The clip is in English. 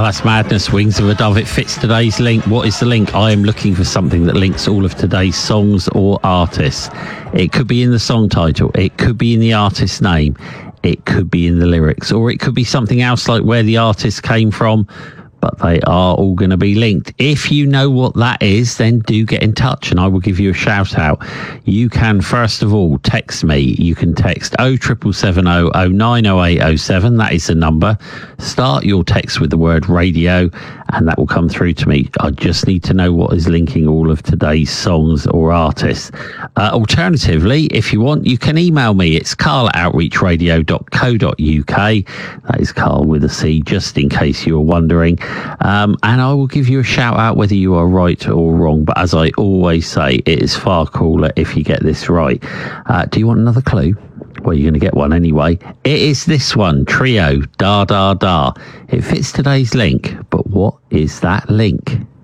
that's madness. Wings of a Dove. It fits today's link. What is the link? I am looking for something that links all of today's songs or artists. It could be in the song title. It could be in the artist's name. It could be in the lyrics. Or it could be something else like where the artist came from. But they are all going to be linked. If you know what that is, then do get in touch and I will give you a shout out. You can, first of all, text me. You can text 07770 090807. That is the number. Start your text with the word radio and that will come through to me. I just need to know what is linking all of today's songs or artists. Alternatively, if you want, you can email me. It's carl@outreachradio.co.uk. That is Carl with a C, just in case you were wondering. And I will give you a shout out whether you are right or wrong. But as I always say, it is far cooler if you get this right. Do you want another clue? Well, you're going to get one anyway. It is this one, Trio, Da Da Da. It fits today's link, but what is that link?